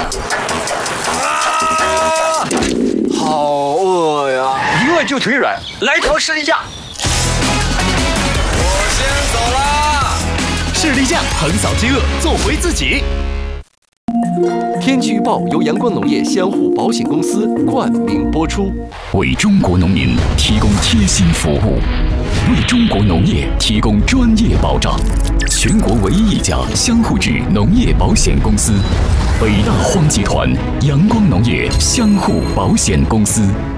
好饿呀！ 一饿就腿软，来条士力架。 我先走啦。 士力架横扫饥饿，做回自己。天气预报由阳光农业相互保险公司冠名播出， 为中国农民提供贴心服务，为中国农业提供专业保障。全国唯一一家相互制农业保险公司——北大荒集团阳光农业相互保险公司。